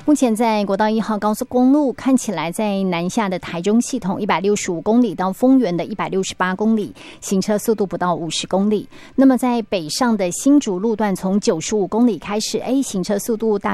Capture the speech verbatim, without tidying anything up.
目前在国道一号高速公路看起来，在南下的台中系统一百六十五公里到丰原的一百六十八公里，行车速度不到五十公里。那么在北上的新竹路段，从九十五公里开始，哎，行车速度大